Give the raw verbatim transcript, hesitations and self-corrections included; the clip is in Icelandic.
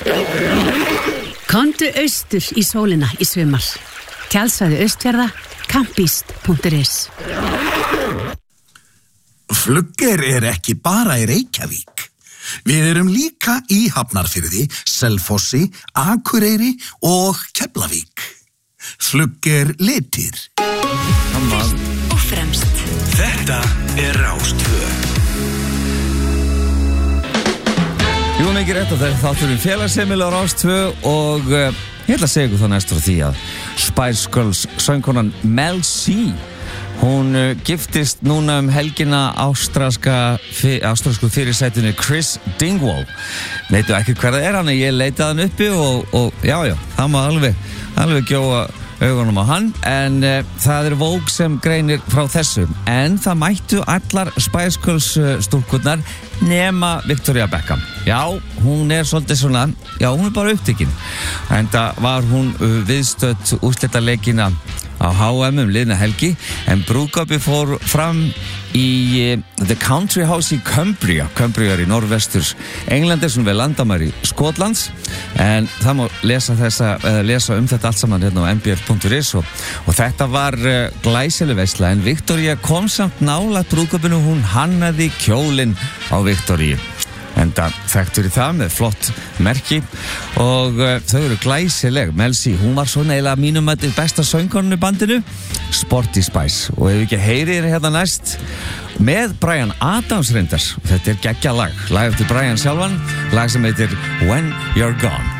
Komdu austur í sólina í sumar. Tjaldsvæði Austfjarða, campist punktur is. Flugger er ekki bara í Reykjavík. Við erum líka í Hafnarfirði, Selfossi, Akureyri og Keflavík. Flugger litir. Fyrst og fremst. Þetta er Rás tvö. Jú, mikið rétt að það er þátturinn félagsheimili á Rás tvö og uh, ég ætla að segja ykkur þá næst frá því að Spice Girls söngkonan Mel C hún uh, giftist núna um helgina ástralska ástralsku fyrirsætunni Chris Dingwall. Veitu ekki hver það er hann, ég leitaði hann uppi og, og já, já, það má alveg, alveg gjóa augunum á hann, en uh, það er Vogue sem greinir frá þessu, en það mættu allar Spice Girls uh, stúlkurnar nema Victoria Beckham. Já, hún er svolítið svona, já, hún er bara upptekinn. Enda var hún uh, viðstödd úrslitaleikina á H M um liðna helgi, en brúðkaupið fór fram í uh, The Country House í Cumbria. Cumbria er í norðvesturs Englandi, sem við landamæri Skotlands, en það má lesa, þessa, uh, lesa um þetta allt saman hérna á m b f punktur is og, og þetta var uh, glæsileg veisla, en Victoria kom samt nálægt brúðkaupinu, hún hannaði kjólinn á Victoríu. Enda þekktur í það með flott merki og uh, þau eru glæsileg. Mel C, hún var svona eiginlega mínum að besta söngkonunni bandinu, Sporty Spice, og ef ekki heyrið hérna næst með Bryan Adams reyndar. Þetta er geggjað lag, lag eftir Bryan sjálfan, lag sem heitir When You're Gone.